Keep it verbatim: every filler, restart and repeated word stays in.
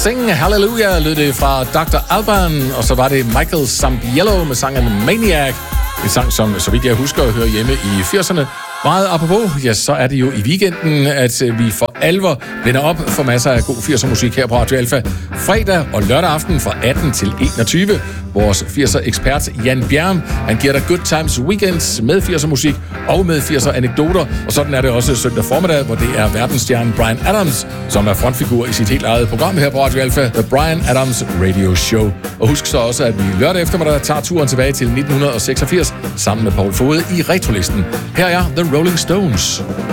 Sing Hallelujah lød det fra doktor Alban, og så var det Michael Sampiello med sangen Maniac. En sang, som, så vidt jeg husker, hører hjemme i firserne. Meget apropos, ja, så er det jo i weekenden, at vi for alvor vender op for masser af god firser musik her på Radio Alpha. Fredag og lørdag aften fra atten til enogtyve. Vores firser ekspert Jan Bjerm, han giver dig Good Times Weekends med firser musik og med firser anekdoter. Og sådan er det også søndag formiddag, hvor det er verdensstjernen Bryan Adams, som er frontfigur i sit helt eget program her på Radio Alpha, The Bryan Adams Radio Show. Og husk så også, at vi lørdag eftermiddag tager turen tilbage til nitten seksogfirs sammen med Paul Fode i Retrolisten. Her er The Rolling Stones.